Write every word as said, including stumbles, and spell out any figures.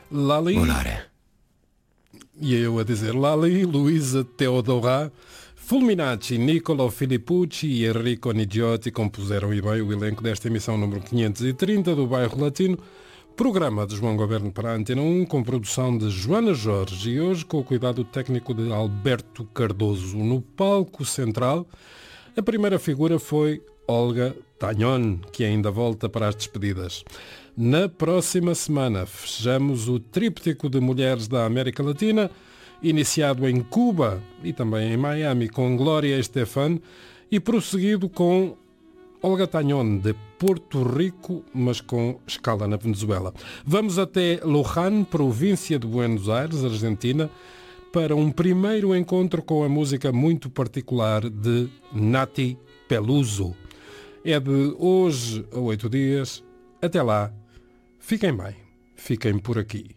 Lali. Volare. E eu a dizer Lali, Luísa Teodora, Fulminacci, Niccolo Filippucci e Enrico Nigiotti compuseram e bem o elenco desta emissão número quinhentos e trinta do Bairro Latino, programa de João Goberno para a Antena um, com produção de Joana Jorge e hoje com o cuidado técnico de Alberto Cardoso. No palco central, a primeira figura foi Olga Tañón, que ainda volta para as despedidas. Na próxima semana, fechamos o tríptico de mulheres da América Latina, iniciado em Cuba e também em Miami com Glória Estefan e prosseguido com Olga Tañón de Porto Rico, mas com escala na Venezuela. Vamos até Luján, província de Buenos Aires, Argentina, para um primeiro encontro com a música muito particular de Nati Peluso. É de hoje a oito dias. Até lá, fiquem bem, fiquem por aqui.